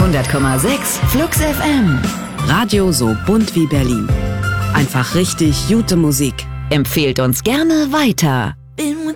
100,6 Flux FM. Radio so bunt wie Berlin. Einfach richtig gute Musik. Empfehlt uns gerne weiter. Been with